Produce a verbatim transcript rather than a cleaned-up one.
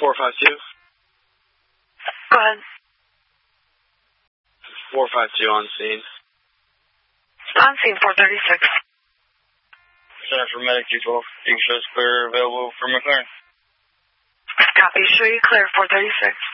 four five two. Go ahead. four five two on scene. On scene, four thirty-six. Center for Medic two twelve. You can show us clear available for McLaren. Copy. Show you clear, four thirty-six.